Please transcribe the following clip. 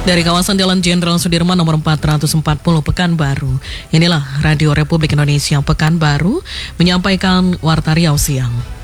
Dari kawasan Jalan Jenderal Sudirman nomor 440 Pekanbaru. Inilah Radio Republik Indonesia Pekanbaru menyampaikan Warta Riau Siang.